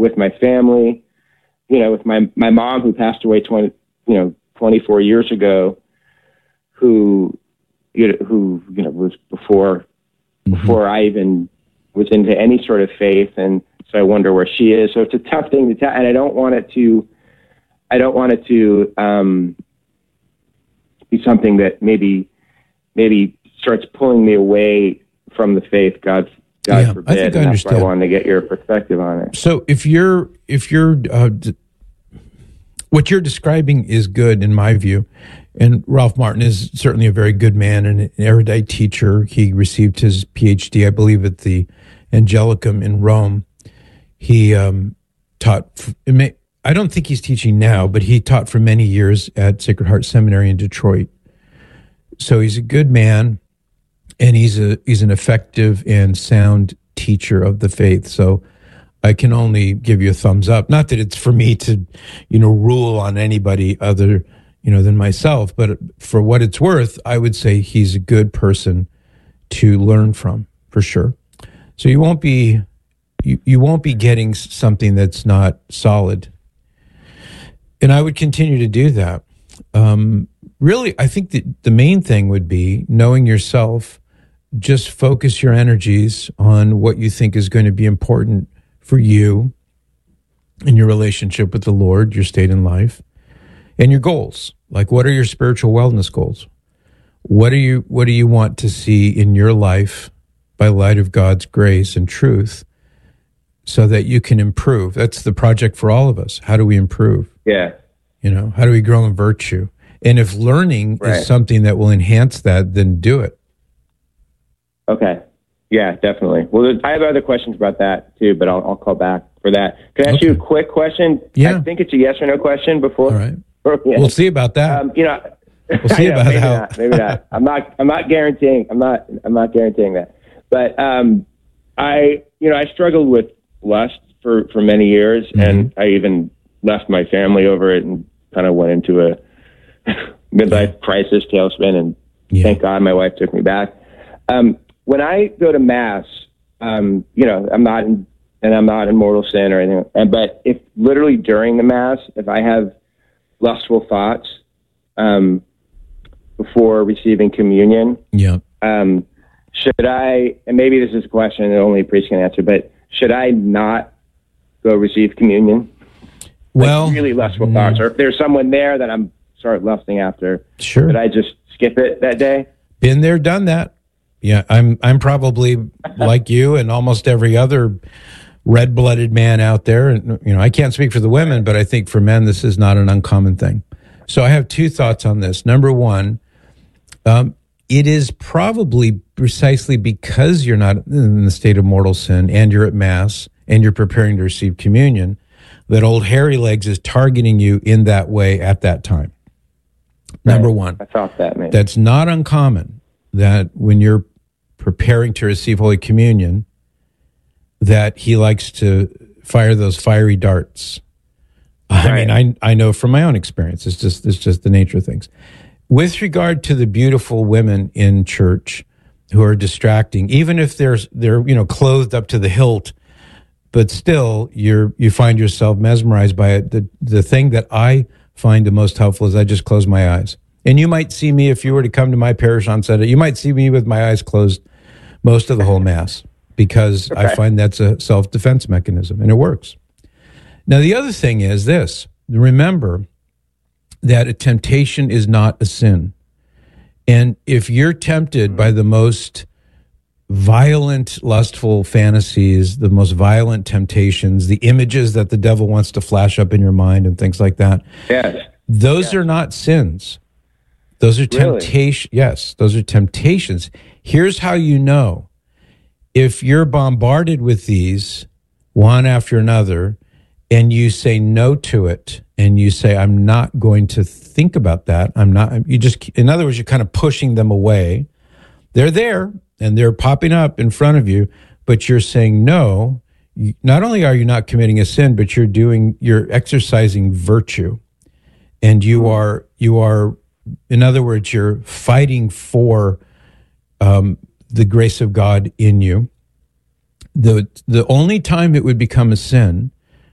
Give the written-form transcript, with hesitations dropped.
with my family, with my mom who passed away 24 years ago, who was before I even was into any sort of faith, and so I wonder where she is. So it's a tough thing to tell, and I don't want it to be something that maybe starts pulling me away from the faith. God forbid. I think I understand. That's why I wanted to get your perspective on it. So if you're what you're describing is good in my view, and Ralph Martin is certainly a very good man and an erudite teacher. He received his PhD, I believe, at the Angelicum in Rome. He taught. I don't think he's teaching now, but he taught for many years at Sacred Heart Seminary in Detroit. So he's a good man, and he's an effective and sound teacher of the faith. So I can only give you a thumbs up. Not that it's for me to, rule on anybody other, than myself, but for what it's worth, I would say he's a good person to learn from, for sure. So you won't be getting something that's not solid. And I would continue to do that. Really, I think that the main thing would be knowing yourself. Just focus your energies on what you think is going to be important for you in your relationship with the Lord, your state in life, and your goals. Like, what are your spiritual wellness goals? What do you want to see in your life by light of God's grace and truth so that you can improve? That's the project for all of us. How do we improve? Yeah. How do we grow in virtue? And if learning is something that will enhance that, then do it. Okay. Yeah, definitely. Well, I have other questions about that too, but I'll call back for that. Can I ask you a quick question? Yeah. I think it's a yes or no question before. All right. We'll see about that. We'll see about maybe how. Maybe not. I'm not guaranteeing. I'm not guaranteeing that. But I struggled with lust for many years, and I even left my family over it and kind of went into a midlife crisis, tailspin, and thank God my wife took me back. When I go to Mass, I'm not in mortal sin or anything. But if literally during the Mass, if I have lustful thoughts before receiving communion, should I? And maybe this is a question that only a priest can answer, but should I not go receive communion? Well, really lustful thoughts, or if there's someone there that I'm start lusting after, should I just skip it that day? Been there, done that. Yeah, I'm probably like you and almost every other red-blooded man out there. And I can't speak for the women, but I think for men this is not an uncommon thing. So I have two thoughts on this. Number one, it is probably precisely because you're not in the state of mortal sin and you're at Mass and you're preparing to receive communion that old hairy legs is targeting you in that way at that time. Number one. I thought that, maybe. That's not uncommon, that when you're preparing to receive Holy Communion, that he likes to fire those fiery darts. I mean, I know from my own experience. It's just the nature of things. With regard to the beautiful women in church who are distracting, even if they're clothed up to the hilt, but still you find yourself mesmerized by it. The thing that I find the most helpful is I just close my eyes. And you might see me, if you were to come to my parish on Sunday, you might see me with my eyes closed most of the whole Mass, because I find that's a self-defense mechanism, and it works. Now, the other thing is this. Remember that a temptation is not a sin. And if you're tempted by the most violent, lustful fantasies, the most violent temptations, the images that the devil wants to flash up in your mind and things like that, those are not sins. Those are temptations. Yes, those are temptations. Here's how you know. If you're bombarded with these one after another and you say no to it and you say, I'm not going to think about that. In other words, you're kind of pushing them away. They're there and they're popping up in front of you, but you're saying no. Not only are you not committing a sin, but you're exercising virtue, and you are, in other words, you're fighting for the grace of God in you. The only time it would become a sin